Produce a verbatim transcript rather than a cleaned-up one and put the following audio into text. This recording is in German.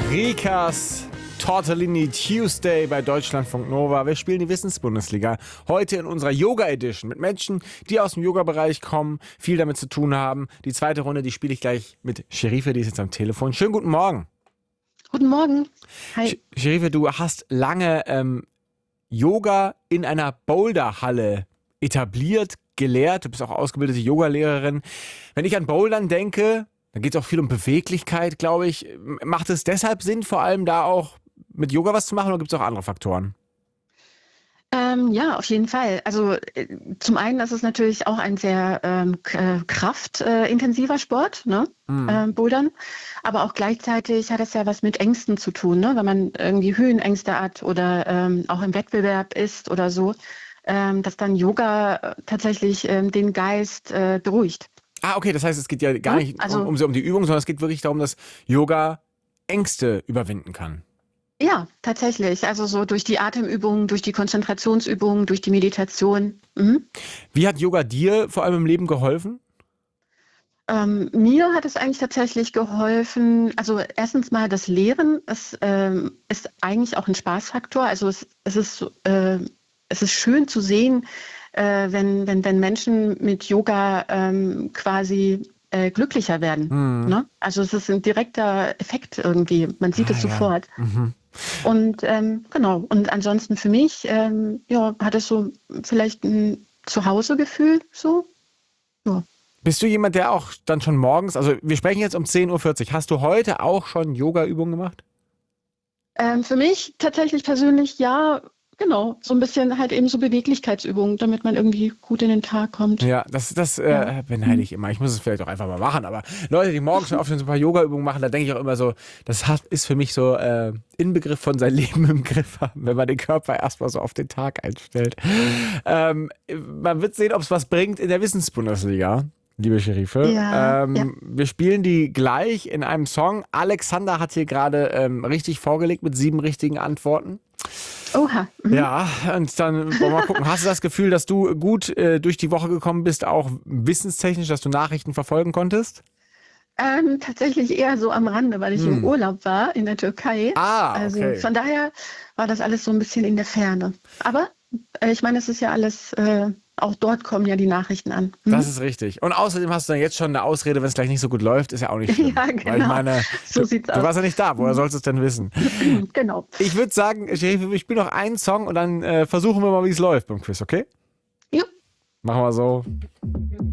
Rikas Tortellini Tuesday bei Deutschlandfunk Nova. Wir spielen die Wissensbundesliga. Heute in unserer Yoga Edition mit Menschen, die aus dem Yoga-Bereich kommen, viel damit zu tun haben. Die zweite Runde, die spiele ich gleich mit Sherife, die ist jetzt am Telefon. Schönen guten Morgen. Guten Morgen. Hi. Sh- Sherife, du hast lange ähm, Yoga in einer Boulderhalle etabliert, gelehrt. Du bist auch ausgebildete Yogalehrerin. Wenn ich an Bouldern denke, da geht es auch viel um Beweglichkeit, glaube ich. Macht es deshalb Sinn, vor allem da auch mit Yoga was zu machen, oder gibt es auch andere Faktoren? Ähm, ja, auf jeden Fall. Also äh, zum einen ist es natürlich auch ein sehr ähm, k- äh, kraftintensiver Sport, ne? Mhm. Ähm, Bouldern. Aber auch gleichzeitig hat es ja was mit Ängsten zu tun, ne? Wenn man irgendwie Höhenängste hat oder ähm, auch im Wettbewerb ist oder so, ähm, dass dann Yoga äh, tatsächlich ähm, den Geist äh, beruhigt. Ah, okay, das heißt, es geht ja gar Ja, nicht um, also um, um die Übung, sondern es geht wirklich darum, dass Yoga Ängste überwinden kann. ja, tatsächlich. Also so durch die Atemübungen, durch die Konzentrationsübungen, durch die Meditation. Mhm. Wie hat Yoga dir vor allem im Leben geholfen? Ähm, mir hat es eigentlich tatsächlich geholfen. Also erstens mal das Lehren ist, ähm, ist eigentlich auch ein Spaßfaktor. Also es, es ist, so, äh, es ist schön zu sehen, äh, wenn, wenn, wenn Menschen mit Yoga ähm, quasi äh, glücklicher werden. Hm. Ne? Also es ist ein direkter Effekt irgendwie. Man sieht Ah, es ja. sofort. Mhm. Und ähm, genau. Und ansonsten für mich, ähm, ja, hat es so vielleicht ein Zuhausegefühl so. Ja. Bist du jemand, der auch dann schon morgens, also wir sprechen jetzt um zehn Uhr vierzig, hast du heute auch schon Yoga-Übungen gemacht? Ähm, für mich tatsächlich persönlich ja, genau, so ein bisschen halt eben so Beweglichkeitsübungen, damit man irgendwie gut in den Tag kommt. Ja, das, das Ja. äh, beneide Mhm. ich immer. Ich muss es vielleicht auch einfach mal machen, aber Leute, die morgens schon aufstehen, so ein paar Yoga-Übungen machen, da denke ich auch immer so, das hat, ist für mich so äh, Inbegriff von sein Leben im Griff haben, wenn man den Körper erstmal so auf den Tag einstellt. Ähm, man wird sehen, ob es was bringt in der Wissensbundesliga, liebe Sherife. Ja, ja. Ähm, wir spielen die gleich in einem Song. Alexander hat hier gerade ähm, richtig vorgelegt mit sieben richtigen Antworten. Oha. Mhm. Ja, und dann wollen wir mal gucken. Hast du das Gefühl, dass du gut äh, durch die Woche gekommen bist, auch wissenstechnisch, dass du Nachrichten verfolgen konntest? Ähm, tatsächlich eher so am Rande, weil ich im Hm. Urlaub war in der Türkei. Ah, Also okay. von daher war das alles so ein bisschen in der Ferne. Aber äh, ich meine, es ist ja alles, äh, auch dort kommen ja die Nachrichten an. Das Mhm. ist richtig. Und außerdem hast du dann jetzt schon eine Ausrede, wenn es gleich nicht so gut läuft, ist ja auch nicht schlimm. Ja, Weil ich genau. meine, So du, sieht's du aus. warst ja nicht da, woher Mhm. sollst du es denn wissen? Genau. Ich würde sagen, Sherife, ich spiele noch einen Song und dann äh, versuchen wir mal, wie es läuft beim Quiz, okay? Jo. Machen wir so.